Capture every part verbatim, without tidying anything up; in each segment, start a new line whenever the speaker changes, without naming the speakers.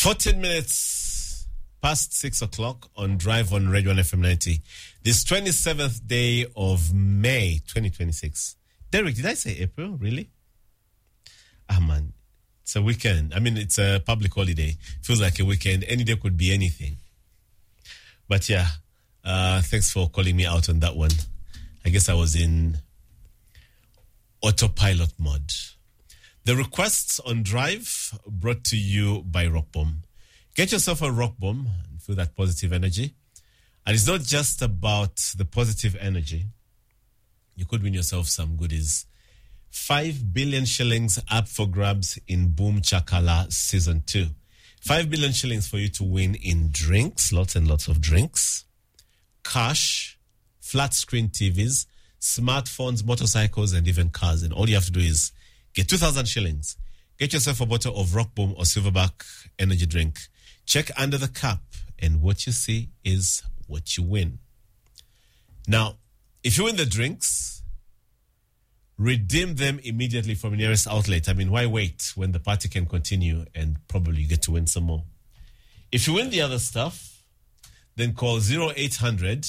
fourteen minutes past six o'clock on Drive on Radio one F M ninety. This twenty-seventh day of May, twenty twenty-six. Derek, did I say April? Really? Ah, man. It's a weekend. I mean, it's a public holiday. Feels like a weekend. Any day could be anything. But yeah, uh, thanks for calling me out on that one. I guess I was in autopilot mode. The requests on Drive brought to you by Rock Bomb. Get yourself a Rock Bomb and feel that positive energy. And it's not just about the positive energy. You could win yourself some goodies. Five billion shillings up for grabs in Boom Chakala Season two. Five billion shillings for you to win in drinks, lots and lots of drinks, cash, flat screen T Vs, smartphones, motorcycles, and even cars. And all you have to do is get two thousand shillings. Get yourself a bottle of Rock Boom or Silverback energy drink. Check under the cap, and what you see is what you win. Now, if you win the drinks, redeem them immediately from the nearest outlet. I mean, why wait when the party can continue and probably you get to win some more? If you win the other stuff, then call zero eight hundred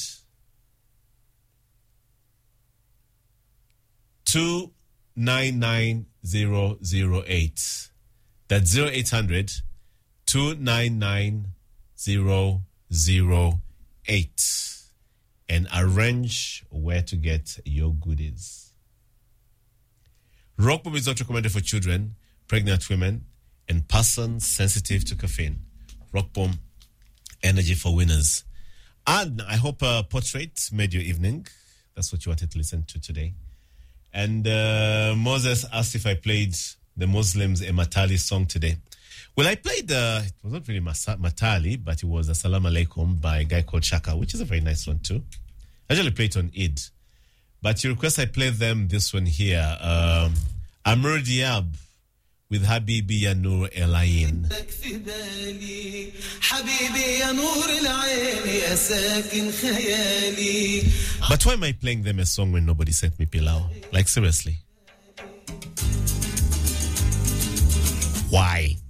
two nine nine zero zero eight. That's zero eight hundred two nine nine zero zero eight. And arrange where to get your goodies. Rock Bomb is not recommended for children, pregnant women, and persons sensitive to caffeine. Rock Bomb, energy for winners. And I hope a portrait made your evening. That's what you wanted to listen to today. And uh, Moses asked if I played the Muslims a Matali song today. Well, I played, uh, it was not really Matali, but it was a Salam Alaikum by a guy called Shaka, which is a very nice one too. I actually played it on Eid. But you request I play them this one here. Um, Amr Diab with Habibi Ya Noor El Ain. But why am I playing them a song when nobody sent me Pilau? Like, seriously. Why?